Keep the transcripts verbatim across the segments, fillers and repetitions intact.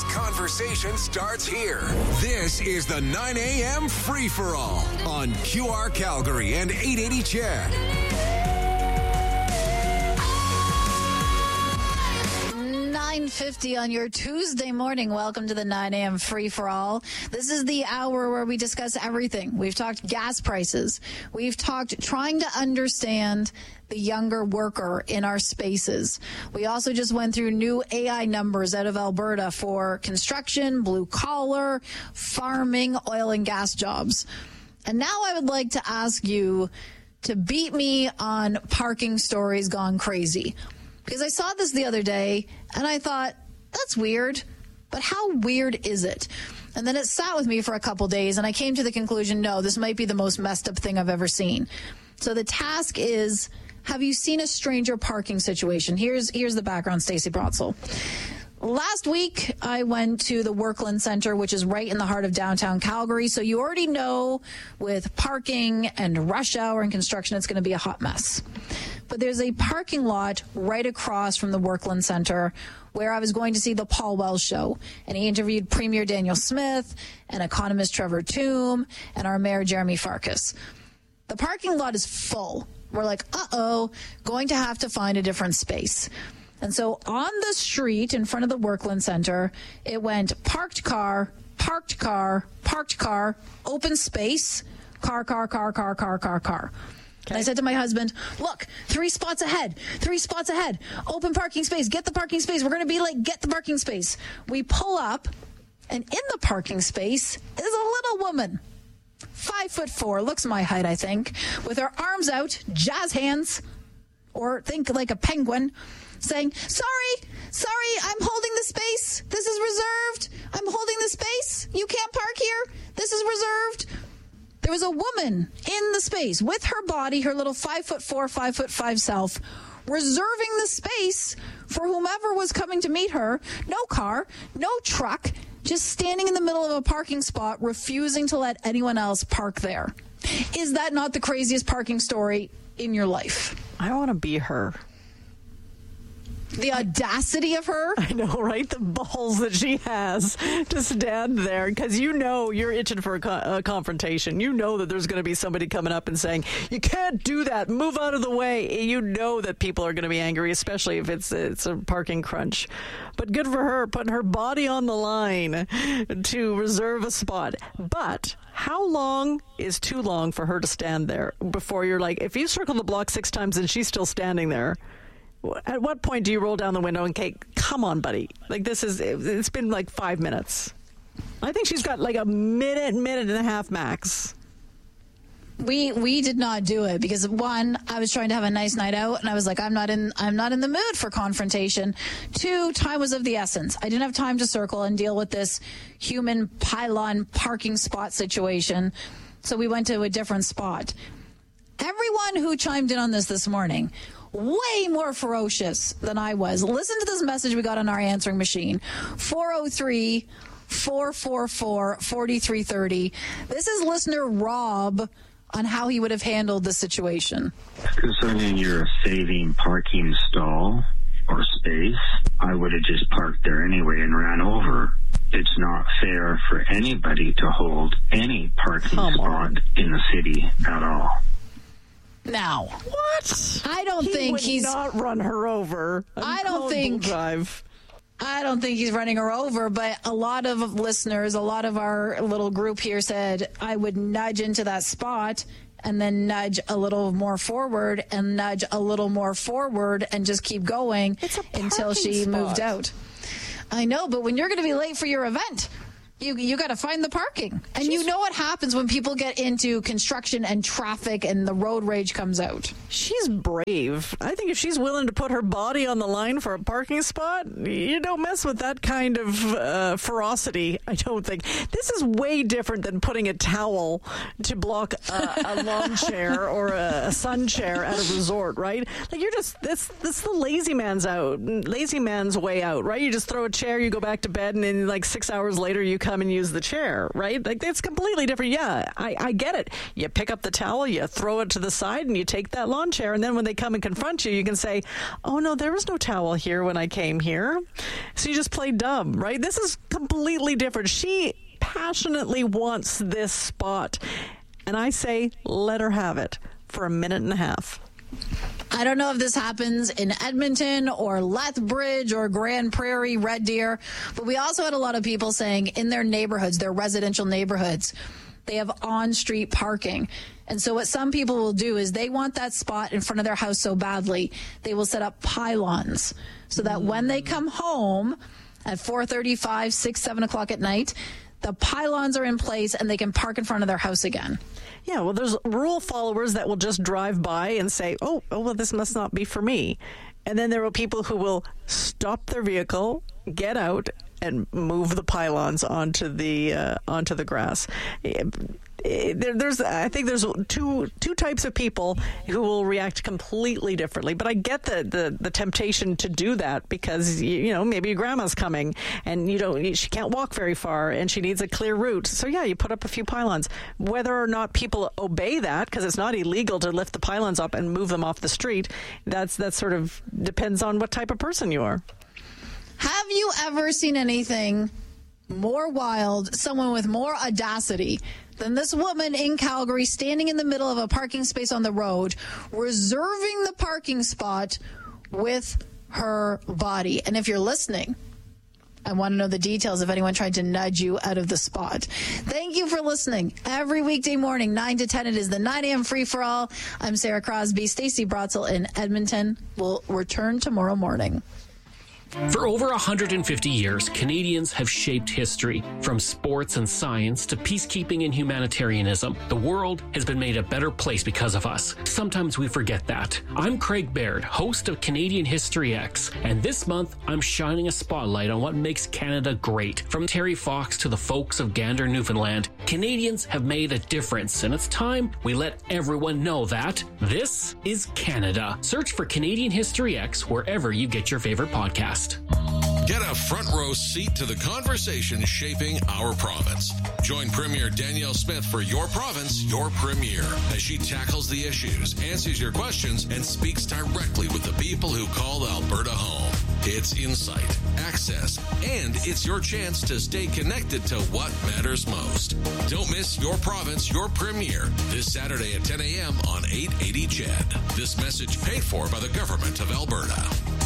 Because conversation starts here. This is the nine a.m. free-for-all on Q R Calgary and eight eighty C H E D. nine fifty on your Tuesday morning. Welcome to the nine a.m. free-for-all. This is the hour where we discuss everything. We've talked gas prices. We've talked trying to understand the younger worker in our spaces. We also just went through new A I numbers out of Alberta for construction, blue collar, farming, oil and gas jobs. And now I would like to ask you to beat me on parking stories gone crazy. Because I saw this the other day and I thought, that's weird, but how weird is it? And then it sat with me for a couple days and I came to the conclusion, no, this might be the most messed up thing I've ever seen. So the task is, have you seen a stranger parking situation? Here's here's the background, Stacey Brotzel. Last week, I went to the Workland Center, which is right in the heart of downtown Calgary. So you already know with parking and rush hour and construction, it's going to be a hot mess. But there's a parking lot right across from the Workland Center where I was going to see the Paul Wells show. And he interviewed Premier Daniel Smith and economist Trevor Tombe and our mayor Jeremy Farkas. The parking lot is full. We're like, uh-oh, going to have to find a different space. And so on the street in front of the Workland Center, it went parked car, parked car, parked car, open space, car, car, car, car, car, car, car. Okay. And I said to my husband, look, three spots ahead, three spots ahead, open parking space, get the parking space. We're going to be like, get the parking space. We pull up, and in the parking space is a little woman. Five foot four, looks my height, I think, with her arms out, jazz hands, or think like a penguin, saying, sorry, sorry, I'm holding the space. This is reserved. I'm holding the space. You can't park here. This is reserved. There was a woman in the space with her body, her little five foot four, five foot five self, reserving the space for whomever was coming to meet her. No car, no truck, just standing in the middle of a parking spot, refusing to let anyone else park there. Is that not the craziest parking story in your life? I want to be her. The audacity of her. I know, right? The balls that she has to stand there, because you know you're itching for a, co- a confrontation. You know that there's going to be somebody coming up and saying, you can't do that. Move out of the way. You know that people are going to be angry, especially if it's it's a parking crunch. But good for her, putting her body on the line to reserve a spot. But how long is too long for her to stand there before you're like, if you circle the block six times and she's still standing there, at what point do you roll down the window and say, come on, buddy? Like, this is, it's been like five minutes. I think she's got like a minute, minute and a half max. We we did not do it because, one, I was trying to have a nice night out, and I was like, I'm not in I'm not in the mood for confrontation. Two, time was of the essence. I didn't have time to circle and deal with this human pylon parking spot situation, so we went to a different spot. Everyone who chimed in on this this morning, way more ferocious than I was. Listen to this message we got on our answering machine. four oh three, four four four, four three three oh. This is listener Rob on how he would have handled the situation. Concerning your saving parking stall or space, I would have just parked there anyway and ran over. It's not fair for anybody to hold any parking Come spot on. in the city at all. Now, What? I don't he think would he's. not run her over. I don't think- Drive. I don't think he's running her over, but a lot of listeners, a lot of our little group here said I would nudge into that spot and then nudge a little more forward and nudge a little more forward and just keep going It's a until she parking moved spot. out. I know, but when you're going to be late for your event, you you got to find the parking. And you know what happens when people get into construction and traffic and the road rage comes out. She's brave. I think if she's willing to put her body on the line for a parking spot, you don't mess with that kind of uh, ferocity, I don't think. This is way different than putting a towel to block a, a lawn chair or a, a sun chair at a resort, right? Like, you're just, this, this is the lazy man's out, lazy man's way out, right? You just throw a chair, you go back to bed, and then like six hours later you come come and use the chair, right? Like, it's completely different. Yeah, I, I get it. You pick up the towel, you throw it to the side, and you take that lawn chair. And then when they come and confront you, you can say, oh, no, there was no towel here when I came here. So you just play dumb, right? This is completely different. She passionately wants this spot. And I say, let her have it for a minute and a half. I don't know if this happens in Edmonton or Lethbridge or Grand Prairie, Red Deer, but we also had a lot of people saying in their neighborhoods, their residential neighborhoods, they have on-street parking. And so what some people will do is they want that spot in front of their house so badly, they will set up pylons so that when they come home at four thirty-five, six, seven o'clock at night, the pylons are in place and they can park in front of their house again. Yeah, well, there's rule followers that will just drive by and say, oh, oh, well, this must not be for me. And then there are people who will stop their vehicle, get out, and move the pylons onto the uh, onto the grass. There, there's, I think there's two two types of people who will react completely differently. But I get the, the, the temptation to do that because, you, you know, maybe your grandma's coming and you don't, she can't walk very far and she needs a clear route. So, yeah, you put up a few pylons. Whether or not people obey that, because it's not illegal to lift the pylons up and move them off the street, that's that sort of depends on what type of person you are. Have you ever seen anything more wild, someone with more audacity than this woman in Calgary standing in the middle of a parking space on the road, reserving the parking spot with her body? And if you're listening, I want to know the details if anyone tried to nudge you out of the spot. Thank you for listening. Every weekday morning, nine to ten, it is the nine a.m. free-for-all. I'm Sarah Crosby. Stacey Brotzel in Edmonton will return tomorrow morning. For over one hundred fifty years, Canadians have shaped history. From sports and science to peacekeeping and humanitarianism, the world has been made a better place because of us. Sometimes we forget that. I'm Craig Baird, host of Canadian History X, and this month I'm shining a spotlight on what makes Canada great. From Terry Fox to the folks of Gander, Newfoundland, Canadians have made a difference, and it's time we let everyone know that this is Canada. Search for Canadian History X wherever you get your favorite podcast. Get a front row seat to the conversation shaping our province. Join Premier Danielle Smith for Your Province, Your Premier, as she tackles the issues, answers your questions, and speaks directly with the people who call Alberta home. It's insight, access, and it's your chance to stay connected to what matters most. Don't miss Your Province, Your Premier this Saturday at ten a.m. on eight eighty C H E D. This message paid for by the Government of Alberta.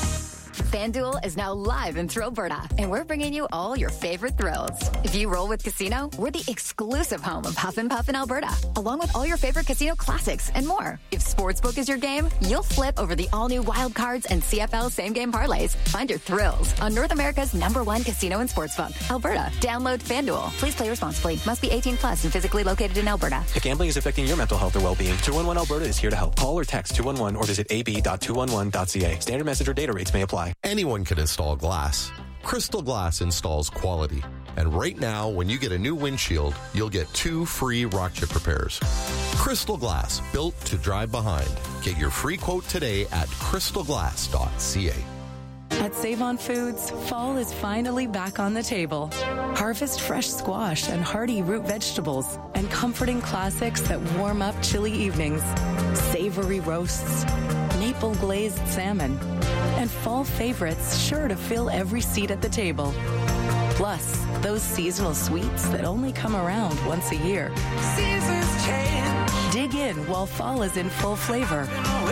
FanDuel is now live in Thrillberta, and we're bringing you all your favorite thrills. If you roll with Casino, we're the exclusive home of Huff and Puff in Alberta, along with all your favorite casino classics and more. If Sportsbook is your game, you'll flip over the all-new Wild Cards and C F L same-game parlays. Find your thrills on North America's number one casino and sportsbook, Alberta. Download FanDuel. Please play responsibly. Must be eighteen plus and physically located in Alberta. If gambling is affecting your mental health or well-being, two one one Alberta is here to help. Call or text two one one or visit a b dot two one one dot c a. Standard message or data rates may apply. Anyone can install glass. Crystal Glass installs quality. And right now, when you get a new windshield, you'll get two free rock chip repairs. Crystal Glass, built to drive behind. Get your free quote today at crystal glass dot c a. At Save-On Foods, fall is finally back on the table. Harvest fresh squash and hearty root vegetables and comforting classics that warm up chilly evenings. Savory roasts, maple glazed salmon, and fall favorites sure to fill every seat at the table. Plus, those seasonal sweets that only come around once a year. Seasons change. Dig in while fall is in full flavor.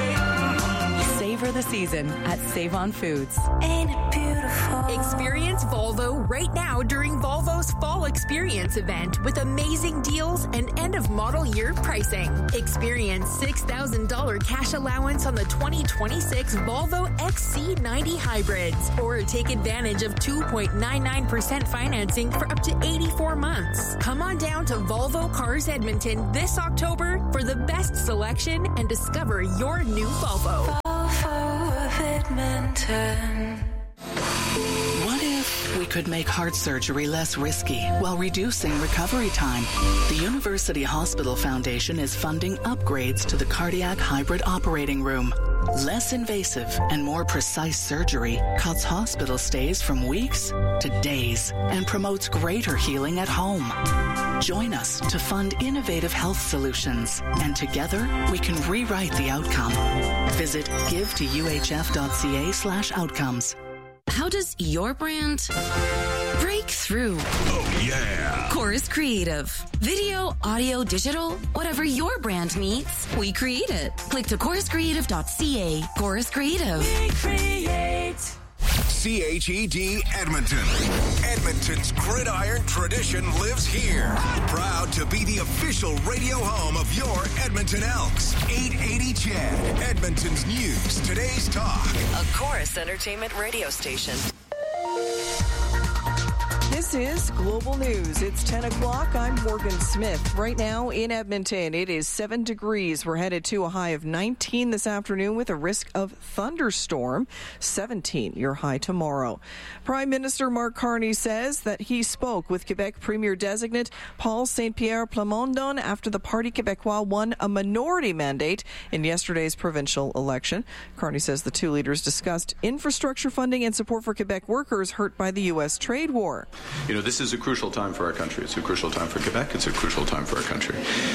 Savor the season at Save-On Foods. Ain't it beautiful? Experience Volvo right now during Volvo's Fall Experience event with amazing deals and end-of-model year pricing. Experience six thousand dollars cash allowance on the twenty twenty-six Volvo X C ninety hybrids, or take advantage of two point nine nine percent financing for up to eighty-four months. Come on down to Volvo Cars Edmonton this October for the best selection and discover your new Volvo. Edmonton. What if we we could make heart surgery less risky while reducing recovery time. The University Hospital Foundation is funding upgrades to the cardiac hybrid operating room. Less invasive and more precise surgery cuts hospital stays from weeks to days and promotes greater healing at home. Join us to fund innovative health solutions, and together we can rewrite the outcome. Visit give to U H F dot C A slash outcomes. How does your brand break through? Oh, yeah. Chorus Creative. Video, audio, digital, whatever your brand needs, we create it. Click to chorus creative dot C A. Chorus Creative. We create. C H E D Edmonton. Edmonton's gridiron tradition lives here. Proud to be the official radio home of your Edmonton Elks. eight eighty C H E D, Edmonton's news, today's talk. A Chorus Entertainment radio station. This is Global News. It's ten o'clock. I'm Morgan Smith. Right now in Edmonton, it is seven degrees. We're headed to a high of nineteen this afternoon with a risk of thunderstorm. seventeen, your high tomorrow. Prime Minister Mark Carney says that he spoke with Quebec Premier designate Paul Saint-Pierre Plamondon after the Parti Québécois won a minority mandate in yesterday's provincial election. Carney says the two leaders discussed infrastructure funding and support for Quebec workers hurt by the U S trade war. You know, this is a crucial time for our country. It's a crucial time for Quebec. It's a crucial time for our country.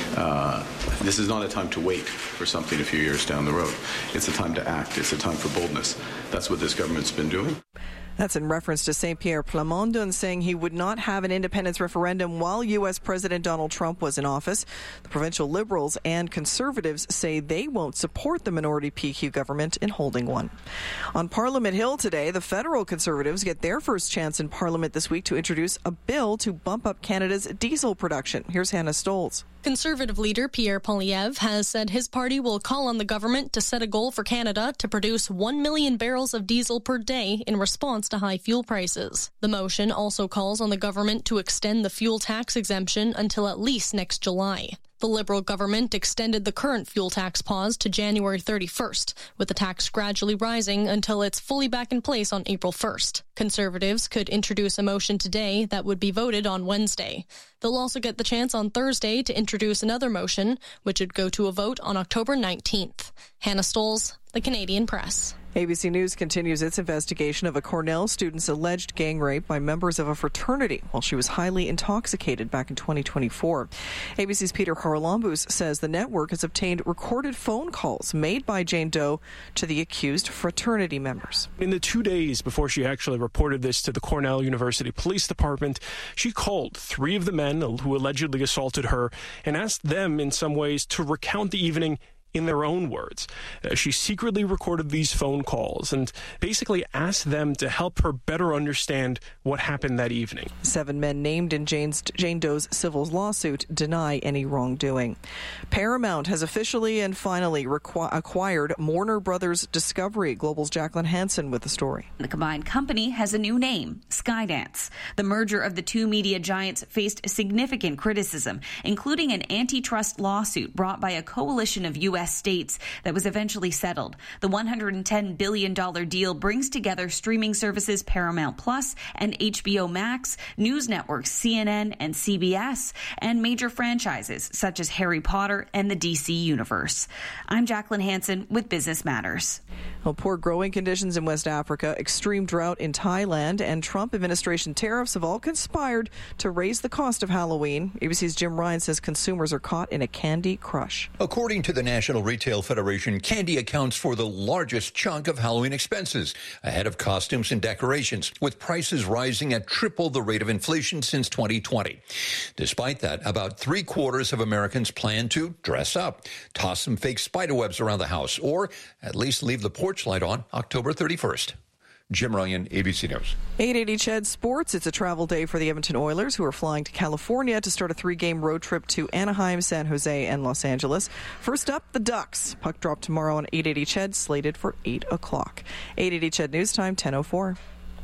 Uh, this is not a time to wait for something a few years down the road. It's a time to act. It's a time for boldness. That's what this government's been doing. That's in reference to Saint-Pierre Plamondon saying he would not have an independence referendum while U S President Donald Trump was in office. The provincial Liberals and Conservatives say they won't support the minority P Q government in holding one. On Parliament Hill today, the federal Conservatives get their first chance in Parliament this week to introduce a bill to bump up Canada's diesel production. Here's Hannah Stolz. Conservative leader Pierre Poilievre has said his party will call on the government to set a goal for Canada to produce one million barrels of diesel per day in response to high fuel prices. The motion also calls on the government to extend the fuel tax exemption until at least next July. The Liberal government extended the current fuel tax pause to January thirty-first, with the tax gradually rising until it's fully back in place on April first. Conservatives could introduce a motion today that would be voted on Wednesday. They'll also get the chance on Thursday to introduce another motion, which would go to a vote on October nineteenth. Hannah Stolz, The Canadian Press. A B C News continues its investigation of a Cornell student's alleged gang rape by members of a fraternity while she was highly intoxicated back in twenty twenty-four. A B C's Peter Haralambous says the network has obtained recorded phone calls made by Jane Doe to the accused fraternity members. In the two days before she actually reported this to the Cornell University Police Department, she called three of the men who allegedly assaulted her and asked them in some ways to recount the evening in their own words. Uh, she secretly recorded these phone calls and basically asked them to help her better understand what happened that evening. Seven men named in Jane's, Jane Doe's civil lawsuit deny any wrongdoing. Paramount has officially and finally requ- acquired Warner Brothers Discovery. Global's Jacqueline Hansen with the story. The combined company has a new name, Skydance. The merger of the two media giants faced significant criticism, including an antitrust lawsuit brought by a coalition of U S states that was eventually settled. The one hundred ten billion dollars deal brings together streaming services Paramount Plus and H B O Max, news networks C N N and C B S, and major franchises such as Harry Potter and the D C Universe. I'm Jacqueline Hansen with Business Matters. Well, poor growing conditions in West Africa, extreme drought in Thailand, and Trump administration tariffs have all conspired to raise the cost of Halloween. A B C's Jim Ryan says consumers are caught in a candy crush. According to the National Retail Federation, candy accounts for the largest chunk of Halloween expenses, ahead of costumes and decorations, with prices rising at triple the rate of inflation since twenty twenty. Despite that, about three quarters of Americans plan to dress up, toss some fake spiderwebs around the house, or at least leave the porch light on October thirty-first. Jim Ryan, A B C News. eight eighty C H E D Sports. It's a travel day for the Edmonton Oilers, who are flying to California to start a three-game road trip to Anaheim, San Jose, and Los Angeles. First up, the Ducks. Puck drop tomorrow on eight eighty C H E D, slated for eight o'clock. eight eighty C H E D News Time, ten oh four.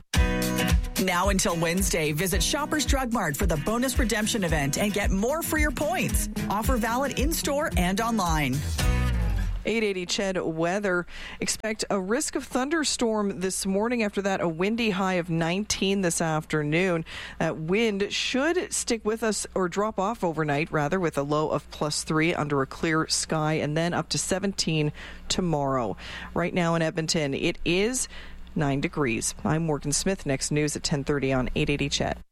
Now until Wednesday, visit Shoppers Drug Mart for the bonus redemption event and get more for your points. Offer valid in-store and online. eight eighty C H E D weather. Expect a risk of thunderstorm this morning. After that, a windy high of nineteen this afternoon. That wind should stick with us or drop off overnight, rather, with a low of plus three under a clear sky, and then up to seventeen tomorrow. Right now in Edmonton, it is nine degrees. I'm Morgan Smith. Next news at ten thirty on eight eighty C H E D.